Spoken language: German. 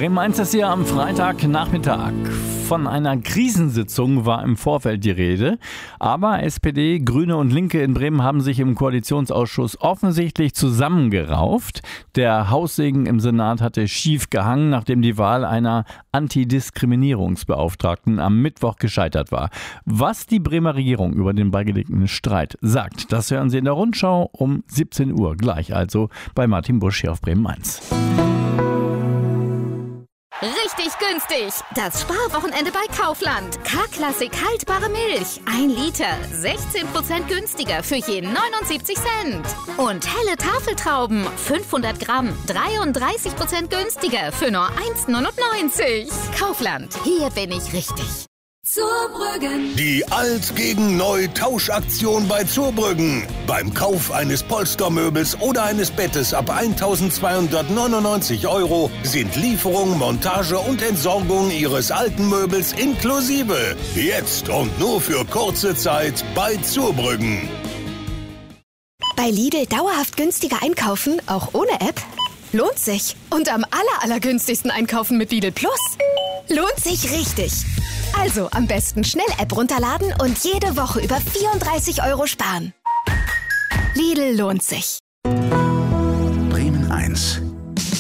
Bremen 1 ist hier am Freitagnachmittag. Von einer Krisensitzung war im Vorfeld die Rede. Aber SPD, Grüne und Linke in Bremen haben sich im Koalitionsausschuss offensichtlich zusammengerauft. Der Haussegen im Senat hatte schief gehangen, nachdem die Wahl einer Antidiskriminierungsbeauftragten am Mittwoch gescheitert war. Was die Bremer Regierung über den beigelegten Streit sagt, das hören Sie in der Rundschau um 17 Uhr. Gleich also bei Martin Busch hier auf Bremen 1. Richtig günstig! Das Sparwochenende bei Kaufland. K-Klassik haltbare Milch. 1 Liter. 16% günstiger für je 79 Cent. Und helle Tafeltrauben. 500 Gramm. 33% günstiger für nur 1,99. Kaufland. Hier bin ich richtig. Zurbrüggen. Die Alt gegen Neu Tauschaktion bei Zurbrüggen. Beim Kauf eines Polstermöbels oder eines Bettes ab 1.299 € sind Lieferung, Montage und Entsorgung Ihres alten Möbels inklusive. Jetzt und nur für kurze Zeit bei Zurbrüggen. Bei Lidl dauerhaft günstiger einkaufen, auch ohne App? Lohnt sich. Und am allergünstigsten einkaufen mit Lidl Plus? Lohnt sich richtig. Also am besten schnell App runterladen und jede Woche über 34 € sparen. Lidl lohnt sich. Bremen 1